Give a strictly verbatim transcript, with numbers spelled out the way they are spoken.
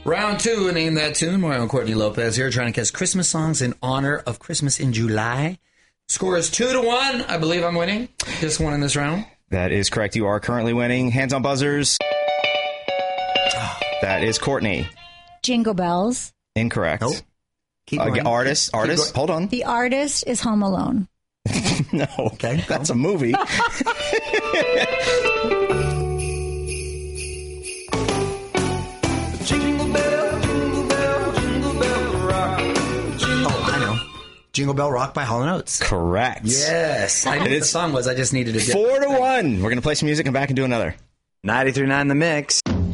Round two, Name That Tune. My own Courtney Lopez here, trying to guess Christmas songs in honor of Christmas in July. Score is two to one. I believe I'm winning. Just one in this round. That is correct. You are currently winning. Hands on buzzers. That is Courtney. Jingle Bells. Incorrect. Nope. Keep uh, going. Artist. Keep, artist. keep Hold on. The artist is Home Alone. No. Okay. That's a movie. Jingle bell, jingle bell, jingle bell rock. Jingle oh, I know. Jingle Bell Rock by Hall and Oates. Correct. Yes. I knew what the song was. I just needed to get Four to one. We're going to play some music and back and do another. ninety-three point nine The Mix.